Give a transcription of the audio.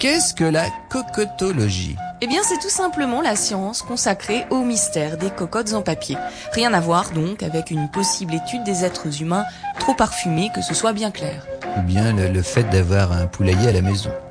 qu'est-ce que la cocottologie ? Eh bien, c'est tout simplement la science consacrée au mystère des cocottes en papier. Rien à voir donc avec une possible étude des êtres humains trop parfumés, que ce soit bien clair. Ou bien le fait d'avoir un poulailler à la maison.